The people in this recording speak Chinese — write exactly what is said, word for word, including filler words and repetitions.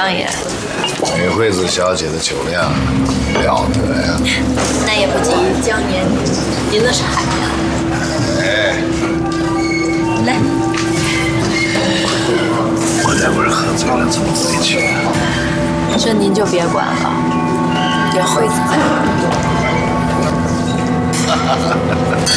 张爷。 美惠子小姐的酒量了得呀！ 那也不及江年，您那是海呀。 哎， 来， 我待会儿喝醉了怎么回去啊？ 这您就别管了，有惠子在。